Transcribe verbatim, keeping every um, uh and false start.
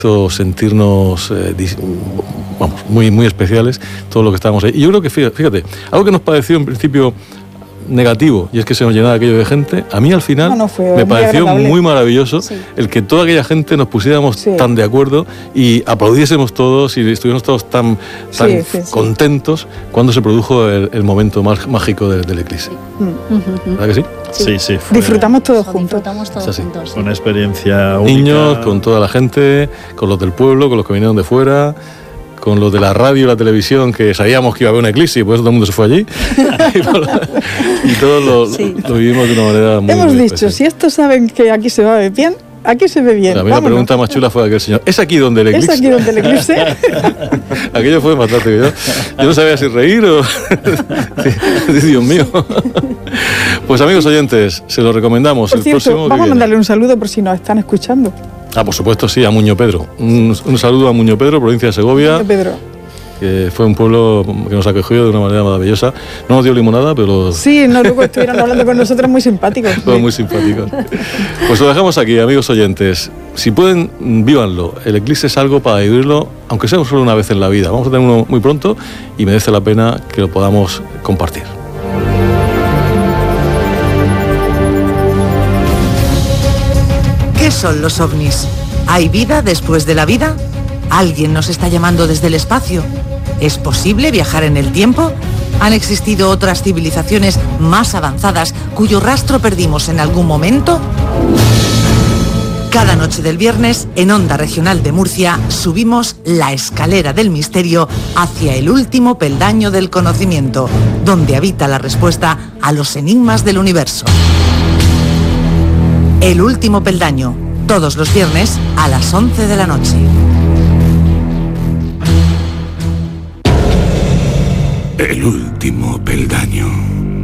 sentirnos eh, dis, vamos, muy, muy especiales, todo lo que estábamos ahí. Y yo creo que, fíjate, algo que nos pareció en principio negativo, y es que se nos llenaba aquello de gente, a mí al final no, no me pareció agradable. Muy maravilloso sí. el que toda aquella gente nos pusiéramos sí. tan de acuerdo y aplaudiésemos todos y estuviéramos todos tan, tan sí, sí, contentos sí. cuando se produjo el, el momento más mágico del, del eclipse. Sí. ¿Verdad que sí? Sí, sí. sí fue, disfrutamos todos juntos. Disfrutamos todos juntos. Una experiencia única. Niños, con toda la gente, con los del pueblo, con los que vinieron de fuera, con los de la radio y la televisión, que sabíamos que iba a haber un eclipse y por eso todo el mundo se fue allí. Y todos lo, sí. lo vivimos de una manera muy Hemos muy dicho, especial. Si estos saben que aquí se va a ver bien, aquí se ve bien. Bueno, a mí la pregunta más chula fue de aquel señor, ¿es aquí donde el eclipse? ¿Es aquí donde el eclipse? Aquello fue fantástico. Yo, yo no sabía si reír o... Dios mío. Pues amigos oyentes, se lo recomendamos. Por el cierto, próximo vamos a mandarle un saludo por si nos están escuchando. Ah, por supuesto, sí, a Muño Pedro. Un, un saludo a Muño Pedro, provincia de Segovia. Muño Pedro. Que fue un pueblo que nos acogió de una manera maravillosa. No nos dio limonada, pero... Sí, no, luego estuvieron hablando con nosotros muy simpáticos. Todos sí. muy simpáticos. Pues lo dejamos aquí, amigos oyentes. Si pueden, vívanlo. El eclipse es algo para vivirlo, aunque sea solo una vez en la vida. Vamos a tener uno muy pronto y merece la pena que lo podamos compartir. ¿Qué son los ovnis? ¿Hay vida después de la vida? ¿Alguien nos está llamando desde el espacio? ¿Es posible viajar en el tiempo? ¿Han existido otras civilizaciones más avanzadas cuyo rastro perdimos en algún momento? Cada noche del viernes, en Onda Regional de Murcia, subimos la escalera del misterio hacia el último peldaño del conocimiento, donde habita la respuesta a los enigmas del universo. El último peldaño, todos los viernes a las once de la noche. El último peldaño.